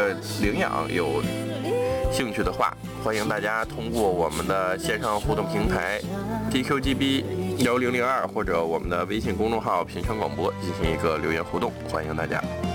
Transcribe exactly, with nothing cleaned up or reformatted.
个领养有兴趣的话，欢迎大家通过我们的线上互动平台 T Q G B 幺零零二或者我们的微信公众号品城广播进行一个留言互动，欢迎大家。